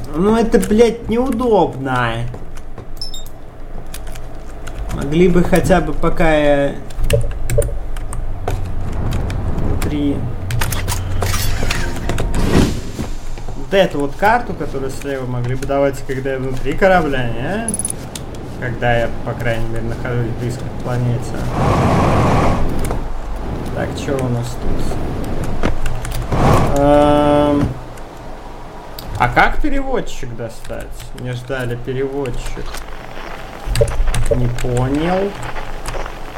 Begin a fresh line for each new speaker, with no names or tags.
Ну это, блядь, неудобно. Могли бы хотя бы пока я... Внутри... Вот эту вот карту, которую слева, могли бы давать, когда я внутри корабля, не? Когда я, по крайней мере, нахожусь близко к планете. Так, что у нас тут? А как переводчик достать? Мне ждали переводчик. Не понял.